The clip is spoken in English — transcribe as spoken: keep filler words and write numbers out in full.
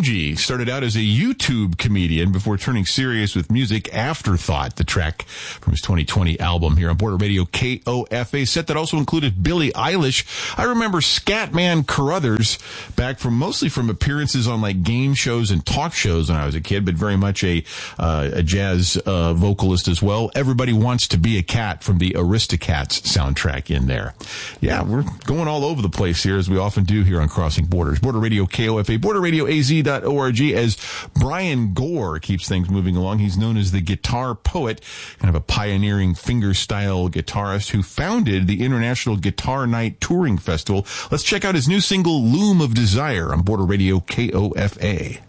Fuji started out as a YouTube comedian before turning serious with music. Afterthought, the track from his twenty twenty album here on Border Radio K O F A, set that also included Billie Eilish. I remember Scatman Carruthers back from mostly from appearances on like game shows and talk shows when I was a kid, but very much a uh, a jazz uh, vocalist as well. Everybody Wants to Be a Cat from the Aristocats soundtrack in there. Yeah, we're going all over the place here, as we often do here on Crossing Borders. Border Radio K O F A, border radio a z dot org, as Brian Gore keeps things moving along. He's known as the guitar poet, kind of a pioneering fingerstyle guitarist who founded the International Guitar Night Touring Festival. Let's check out his new single, Loom of Desire, on Border Radio K O F A.